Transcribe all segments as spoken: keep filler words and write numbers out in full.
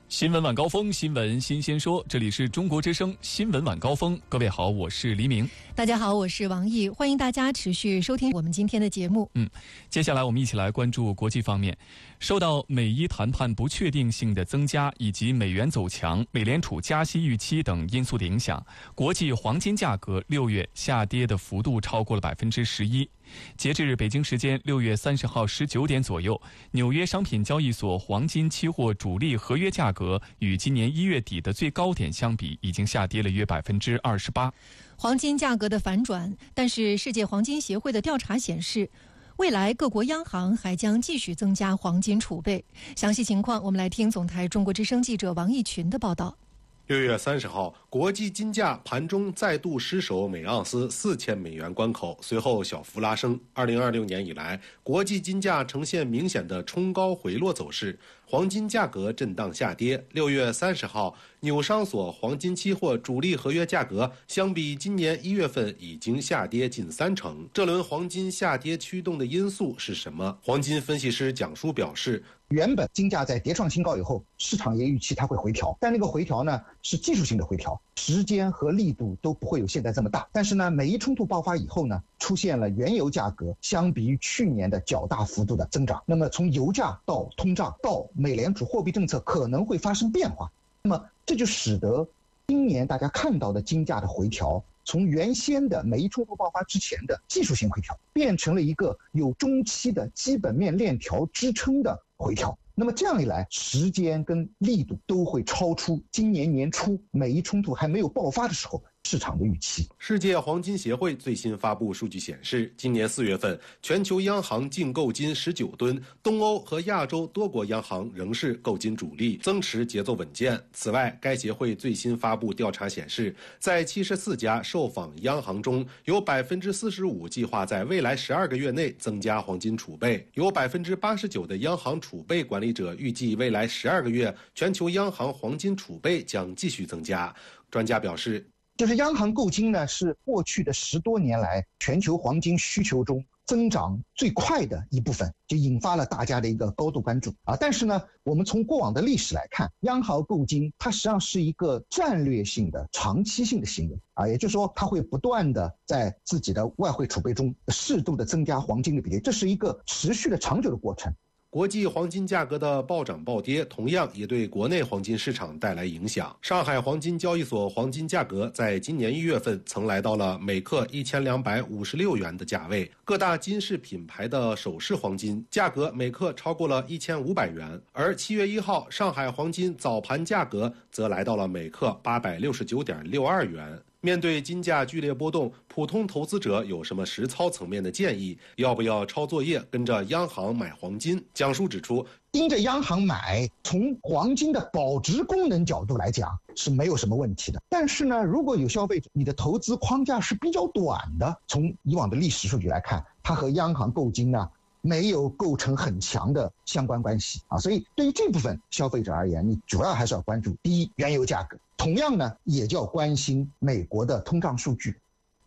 新闻晚高峰，新闻新鲜说，这里是中国之声新闻晚高峰。各位好，我是黎明。 大家好，我是王毅，欢迎大家持续收听我们今天的节目。 嗯，接下来我们一起来关注国际方面。受到美伊谈判不确定性的增加，以及美元走强、美联储加息预期等因素的影响，国际黄金价格六月下跌的幅度超过了百分之十一。截至北京时间六月三十号十九点左右，纽约商品交易所黄金期货主力合约价格与今年一月底的最高点相比，已经下跌了约百分之二十八。 黄金价格的反转，但是世界黄金协会的调查显示，未来各国央行还将继续增加黄金储备。详细情况，我们来听总台中国之声记者王毅群的报道。 六月三十号，国际金价盘中再度失守每盎司四千美元关口，随后小幅拉升。二零二六年以来，国际金价呈现明显的冲高回落走势，黄金价格震荡下跌。六月三十号，纽商所黄金期货主力合约价格相比今年一月份已经下跌近三成。这轮黄金下跌驱动的因素是什么？黄金分析师蒋叔表示， 原本金价在跌创新高以后，市场也预期它会回调，但那个回调呢是技术性的回调，时间和力度都不会有现在这么大。但是呢，美伊冲突爆发以后呢，出现了原油价格相比于去年的较大幅度的增长。那么从油价到通胀到美联储货币政策可能会发生变化，那么这就使得今年大家看到的金价的回调，从原先的美伊冲突爆发之前的技术性回调，变成了一个有中期的基本面链条支撑的回调。那么这样一来，时间跟力度都会超出今年年初美伊冲突还没有爆发的时候市场的预期。 世界黄金协会最新发布数据显示，今年四月份全球央行净购金十九吨，东欧和亚洲多国央行仍是购金主力，增持节奏稳健。此外，该协会最新发布调查显示，在七十四家受访央行中，有百分之四十五计划在未来十二个月内增加黄金储备，有百分之八十九的央行储备管理者预计未来十二个月全球央行黄金储备将继续增加。专家表示， 就是央行购金呢，是过去的十多年来全球黄金需求中增长最快的一部分，就引发了大家的一个高度关注啊。但是呢，我们从过往的历史来看，央行购金它实际上是一个战略性的、长期性的行为啊，也就是说，它会不断的在自己的外汇储备中适度的增加黄金的比例，这是一个持续的、长久的过程。 国际黄金价格的暴涨暴跌，同样也对国内黄金市场带来影响。上海黄金交易所黄金价格在今年一月份曾来到了每克一千两百五十六元的价位，各大金饰品牌的首饰黄金价格每克超过了一千五百元，而七月一号上海黄金早盘价格则来到了每克八百六十九点六二元。面对金价剧烈波动，普通投资者有什么实操层面的建议？要不要抄作业跟着央行买黄金？蒋叔指出， 盯着央行买，从黄金的保值功能角度来讲是没有什么问题的。但是呢，如果有消费者你的投资框架是比较短的，从以往的历史数据来看，它和央行购金呢没有构成很强的相关关系啊。所以对于这部分消费者而言，你主要还是要关注第一，原油价格，同样呢也就要关心美国的通胀数据。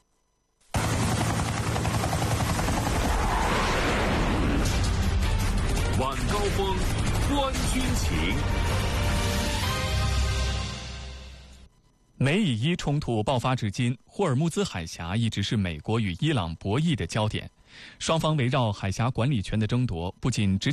晚高峰，观军情。 美以伊冲突爆发至今，霍尔木兹海峡一直是美国与伊朗博弈的焦点。双方围绕海峡管理权的争夺，不仅直